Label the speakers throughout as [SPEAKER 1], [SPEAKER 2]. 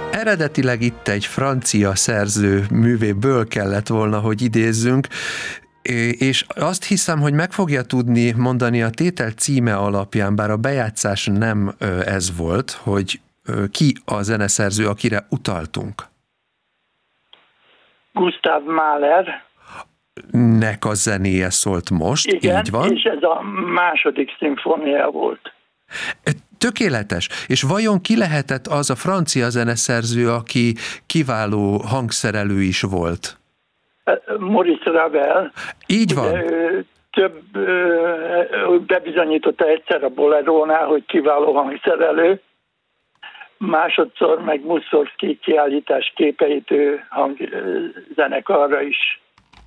[SPEAKER 1] Eredetileg itt egy francia szerző művéből kellett volna, hogy idézzünk, és azt hiszem, hogy meg fogja tudni mondani a tétel címe alapján, bár a bejátszás nem ez volt, hogy ki a zeneszerző, akire utaltunk.
[SPEAKER 2] Gustav Mahler.
[SPEAKER 1] Nek a zenéje szólt most,
[SPEAKER 2] igen,
[SPEAKER 1] így van.
[SPEAKER 2] És ez a második szimfónia volt.
[SPEAKER 1] Tökéletes. És vajon ki lehetett az a francia zeneszerző, aki kiváló hangszerelő is volt?
[SPEAKER 2] Maurice Ravel.
[SPEAKER 1] Így van.
[SPEAKER 2] Több bebizonyította egyszer a Bolerónál, hogy kiváló hangszerelő. Másodszor meg Mussorgsky kiállítás képeit ő hangzenekarra is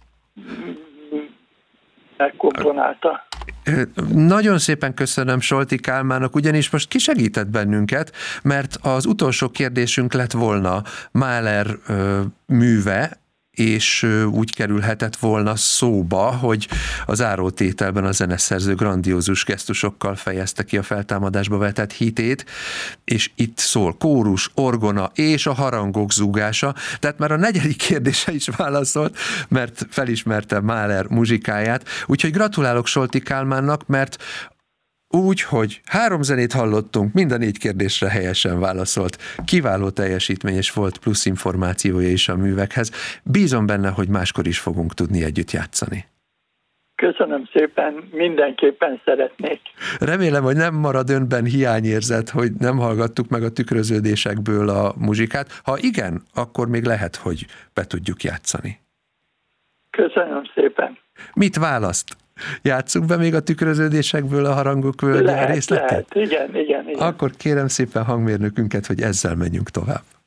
[SPEAKER 2] megkomponálta.
[SPEAKER 1] Nagyon szépen köszönöm Solti Kálmánnak, ugyanis most kisegített bennünket, mert az utolsó kérdésünk lett volna Mahler műve, és úgy kerülhetett volna szóba, hogy az zárótételben a zeneszerző grandiózus gesztusokkal fejezte ki a feltámadásba vetett hitét, és itt szól kórus, orgona és a harangok zúgása, tehát már a negyedik kérdése is válaszolt, mert felismerte Mahler muzsikáját, úgyhogy gratulálok Solti Kálmánnak, mert úgy, hogy 3 zenét hallottunk, mind a 4 kérdésre helyesen válaszolt. Kiváló teljesítmény, és volt plusz információja is a művekhez. Bízom benne, hogy máskor is fogunk tudni együtt játszani.
[SPEAKER 2] Köszönöm szépen, mindenképpen szeretnék.
[SPEAKER 1] Remélem, hogy nem marad önben hiányérzet, hogy nem hallgattuk meg a tükröződésekből a muzsikát. Ha igen, akkor még lehet, hogy be tudjuk játszani.
[SPEAKER 2] Köszönöm szépen.
[SPEAKER 1] Mit választ? Játsszuk be még a tükröződésekből a harangok völgye részletet?
[SPEAKER 2] Lehet, igen.
[SPEAKER 1] Akkor kérem szépen hangmérnökünket, hogy ezzel menjünk tovább.